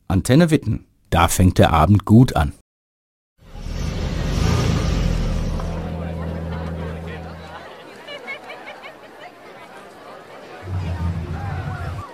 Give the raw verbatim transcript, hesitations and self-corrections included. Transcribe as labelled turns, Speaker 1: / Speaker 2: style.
Speaker 1: Antenne Witten. Da fängt der Abend gut an.